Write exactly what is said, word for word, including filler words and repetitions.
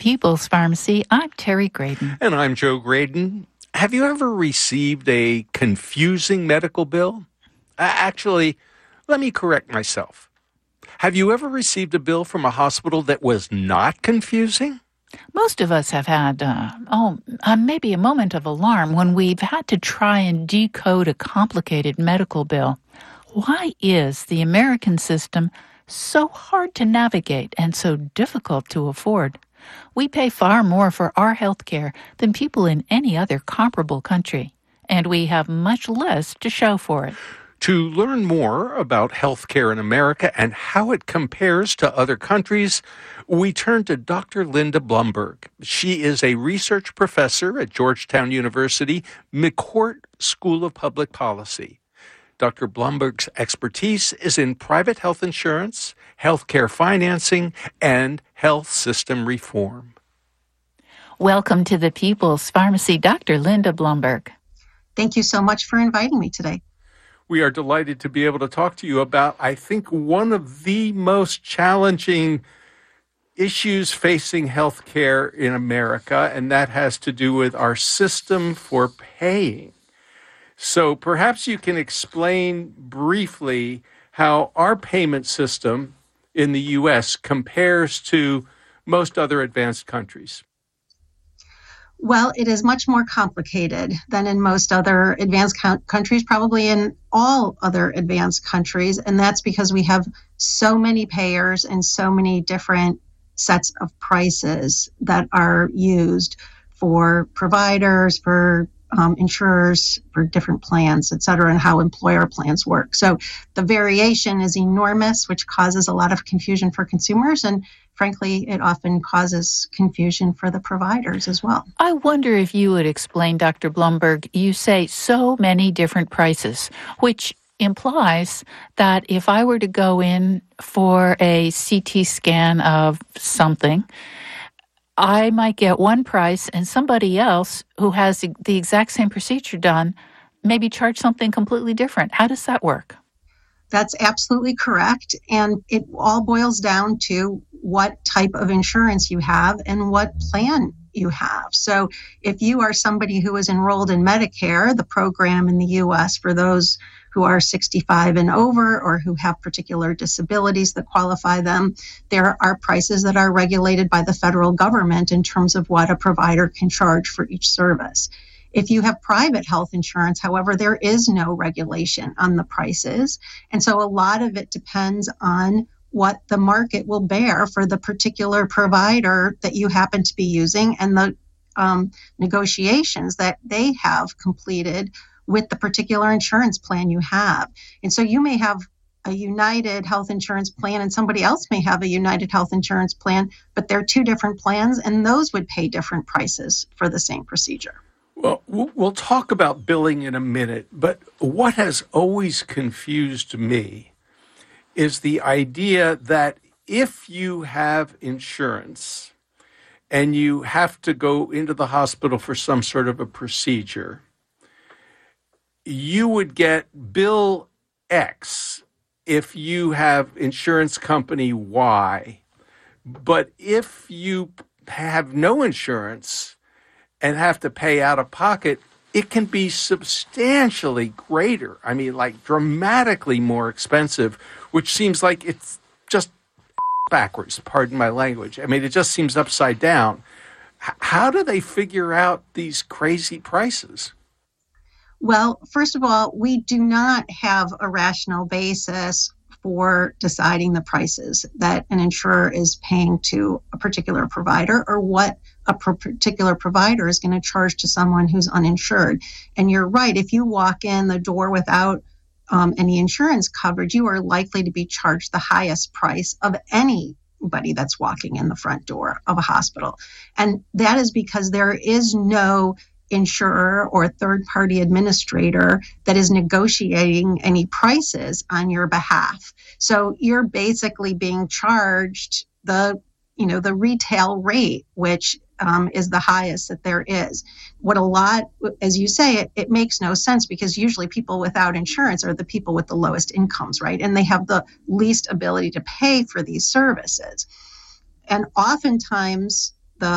People's Pharmacy. I'm Terry Graydon. And I'm Joe Graydon. Have you ever received a confusing medical bill? Uh, actually, let me correct myself. Have you ever received a bill from a hospital that was not confusing? Most of us have had, uh, oh, uh, maybe a moment of alarm when we've had to try and decode a complicated medical bill. Why is the American system so hard to navigate and so difficult to afford? We pay far more for our health care than people in any other comparable country, and we have much less to show for it. To learn more about healthcare in America and how it compares to other countries, we turn to Doctor Linda Blumberg. She is a research professor at Georgetown University, McCourt School of Public Policy. Doctor Blumberg's expertise is in private health insurance, healthcare financing, and health system reform. Welcome to the People's Pharmacy, Doctor Linda Blumberg. Thank you so much for inviting me today. We are delighted to be able to talk to you about, I think, one of the most challenging issues facing healthcare in America, and that has to do with our system for paying. So perhaps you can explain briefly how our payment system in the U S compares to most other advanced countries. Well, it is much more complicated than in most other advanced co- countries, probably in all other advanced countries. And that's because we have so many payers and so many different sets of prices that are used for providers, for um, insurers, for different plans, et cetera, and how employer plans work. So the variation is enormous, which causes a lot of confusion for consumers. And frankly, it often causes confusion for the providers as well. I wonder if you would explain, Doctor Blumberg, you say so many different prices, which implies that if I were to go in for a C T scan of something, I might get one price and somebody else who has the exact same procedure done maybe charge something completely different. How does that work? That's absolutely correct. And it all boils down to what type of insurance you have and what plan you have. So if you are somebody who is enrolled in Medicare, the program in the U S for those who are sixty-five and over or who have particular disabilities that qualify them, there are prices that are regulated by the federal government in terms of what a provider can charge for each service. If you have private health insurance, however, there is no regulation on the prices. And so a lot of it depends on what the market will bear for the particular provider that you happen to be using and the um, negotiations that they have completed with the particular insurance plan you have. And so you may have a United Health Insurance plan and somebody else may have a United Health Insurance plan, but they're two different plans and those would pay different prices for the same procedure. Well, we'll talk about billing in a minute, but what has always confused me is the idea that if you have insurance and you have to go into the hospital for some sort of a procedure, you would get bill X if you have insurance company Y. But if you have no insurance and have to pay out of pocket, it can be substantially greater. I mean, like dramatically more expensive, which seems like it's just backwards, pardon my language. I mean, it just seems upside down. H- how do they figure out these crazy prices? Well, first of all, we do not have a rational basis for deciding the prices that an insurer is paying to a particular provider or what a particular provider is going to charge to someone who's uninsured. And you're right, if you walk in the door without um, any insurance coverage, you are likely to be charged the highest price of anybody that's walking in the front door of a hospital. And that is because there is no insurer or third-party administrator that is negotiating any prices on your behalf. So you're basically being charged the, you know, the retail rate, which um, is the highest that there is. What a lot, as you say, it, it makes no sense because usually people without insurance are the people with the lowest incomes, right? And they have the least ability to pay for these services. And oftentimes